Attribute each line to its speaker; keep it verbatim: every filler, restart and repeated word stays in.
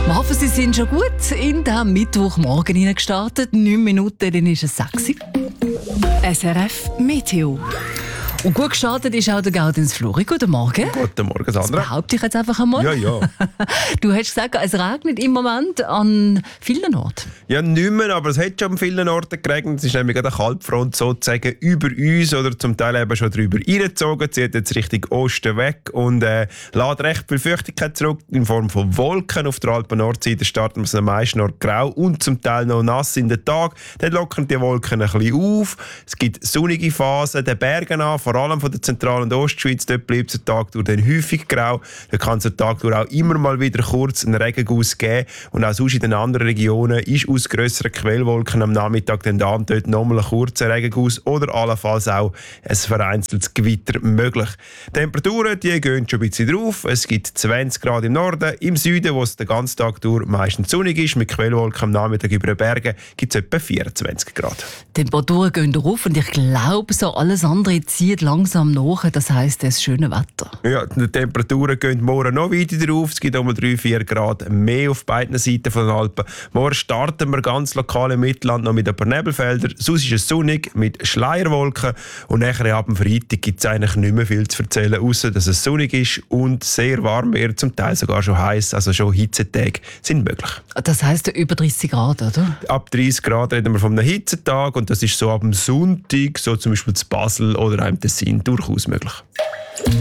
Speaker 1: Wir hoffen, Sie sind schon gut in den Mittwochmorgen hineingestartet. Neun Minuten, dann ist es sechs. S R F Meteo. Und gut gestartet ist auch der Gaudenz Flori. Guten Morgen.
Speaker 2: Guten Morgen, Sandra.
Speaker 1: Das behaupte ich jetzt einfach einmal.
Speaker 2: Ja, ja.
Speaker 1: Du hast gesagt, es regnet im Moment an vielen Orten.
Speaker 2: Ja, nicht mehr, aber es hat schon an vielen Orten geregnet. Es ist nämlich gerade eine Kaltfront sozusagen über uns oder zum Teil eben schon drüber reingezogen. Sie hat jetzt Richtung Osten weg und äh, lässt recht viel Feuchtigkeit zurück in Form von Wolken. Auf der Alpen-Nordseite starten wir es am meisten noch grau und zum Teil noch nass in den Tag. Dann lockern die Wolken ein bisschen auf. Es gibt sonnige Phasen, den Bergen an, vor allem von der Zentral- und Ostschweiz. Dort bleibt es den Tag durch dann häufig grau. Da kann es den Tag durch auch immer mal wieder kurz einen Regenguss geben. Und auch sonst in den anderen Regionen ist aus grösseren Quellwolken am Nachmittag dann da und dort nochmal ein kurzer Regenguss oder allenfalls auch ein vereinzeltes Gewitter möglich. Die Temperaturen die gehen schon ein bisschen drauf. Es gibt zwanzig Grad im Norden. Im Süden, wo es den ganzen Tag durch meistens sonnig ist, mit Quellwolken am Nachmittag über den Bergen, gibt es etwa vierundzwanzig Grad.
Speaker 1: Die Temperaturen gehen drauf und ich glaube, so alles andere zieht langsam nach. Das heisst, es ist schönes Wetter.
Speaker 2: Ja, die Temperaturen gehen morgen noch weiter drauf. Es gibt um drei bis vier Grad mehr auf beiden Seiten von den Alpen. Morgen starten wir ganz lokal im Mittelland noch mit ein paar Nebelfeldern. Sonst ist es sonnig mit Schleierwolken. Und nachher ab dem Freitag gibt es eigentlich nicht mehr viel zu erzählen, außer dass es sonnig ist und sehr warm wird, zum Teil sogar schon heiß, also schon Hitzetage sind möglich.
Speaker 1: Das heisst über dreißig Grad, oder?
Speaker 2: Ab dreißig Grad reden wir von einem Hitzetag und das ist so ab dem Sonntag, so zum Beispiel zu Basel oder auch im Tessin durchaus möglich.